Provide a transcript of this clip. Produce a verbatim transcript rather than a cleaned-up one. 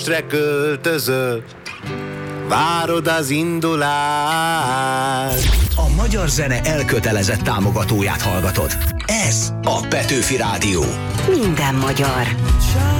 költözöl, várod az indulást. A magyar zene elkötelezett támogatóját hallgatod. Ez a Petőfi Rádió. Minden magyar.